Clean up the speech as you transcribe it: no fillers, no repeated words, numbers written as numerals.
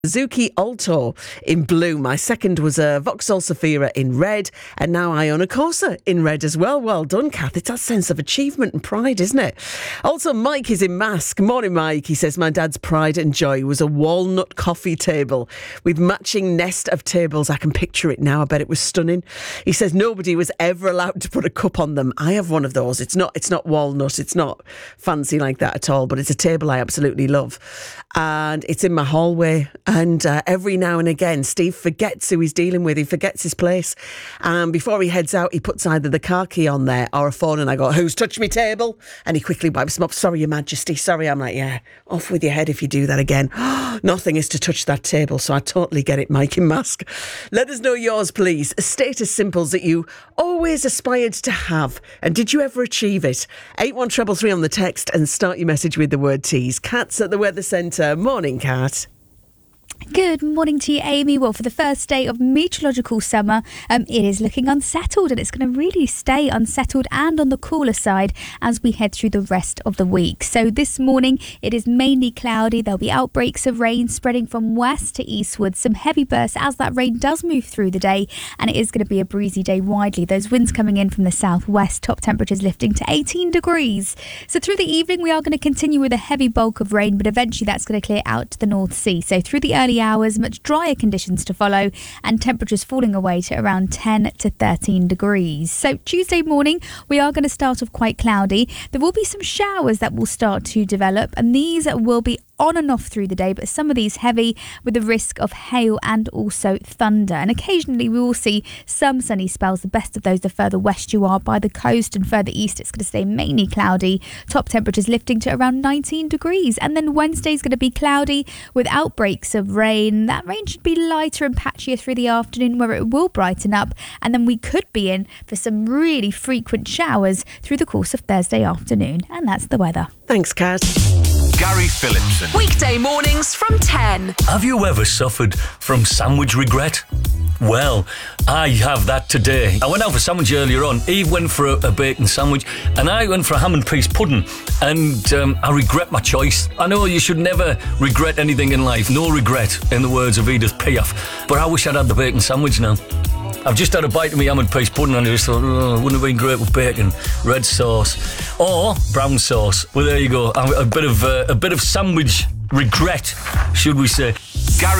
Suzuki Alto in blue. My second was a Vauxhall Zafira in red, and now I own a Corsa in red as well. Well done, Kath. It's that sense of achievement and pride, isn't it? Also, Mike is in Mask. Morning, Mike. He says, my dad's pride and joy was a walnut coffee table with matching nest of tables. I can picture it now. I bet it was stunning. He says nobody was ever allowed to put a cup on them. I have one of those. It's not walnut. It's not fancy like that at all, but it's a table I absolutely love. And it's in my hallway. And every now and again, Steve forgets who he's dealing with. He forgets his place. And before he heads out, he puts either the car key on there or a phone. And I go, who's touched me table? And he quickly wipes him up. Sorry, Your Majesty. Sorry. I'm like, yeah, off with your head if you do that again. Nothing is to touch that table. So I totally get it, Mike in Mask. Let us know yours, please. Status symbols that you always aspired to have. And did you ever achieve it? 81333 on the text and start your message with the word tease. Kat's at the Weather Centre. Morning, Kat. Good morning to you, Amy. Well, for the first day of meteorological summer, it is looking unsettled, and it's going to really stay unsettled and on the cooler side as we head through the rest of the week. So this morning, it is mainly cloudy. There'll be outbreaks of rain spreading from west to eastward. Some heavy bursts as that rain does move through the day, and it is going to be a breezy day widely. Those winds coming in from the southwest, top temperatures lifting to 18 degrees. So through the evening, we are going to continue with a heavy bulk of rain, but eventually that's going to clear out to the North Sea. So through the early hours, much drier conditions to follow, and temperatures falling away to around 10 to 13 degrees. So Tuesday morning, we are going to start off quite cloudy. There will be some showers that will start to develop, and these will be on and off through the day, but some of these heavy with the risk of hail and also thunder. And occasionally we will see some sunny spells. The best of those the further west you are by the coast, and further east it's going to stay mainly cloudy. Top temperatures lifting to around 19 degrees. And then Wednesday's going to be cloudy with outbreaks of rain. That rain should be lighter and patchier through the afternoon, where it will brighten up, and then we could be in for some really frequent showers through the course of Thursday afternoon. And that's the weather. Thanks, Kat. Gary Phillipson. Weekday mornings from 10. Have you ever suffered from sandwich regret? Well, I have that today. I went out for sandwich earlier on. Eve went for a bacon sandwich, and I went for a ham and peas pudding. And I regret my choice. I know you should never regret anything in life. No regret, in the words of Edith Piaf. But I wish I'd had the bacon sandwich now. I've just had a bite of my ham and peas pudding, and I just thought, wouldn't have been great with bacon, red sauce or brown sauce. Well, there you go. A bit of sandwich regret, should we say? Gary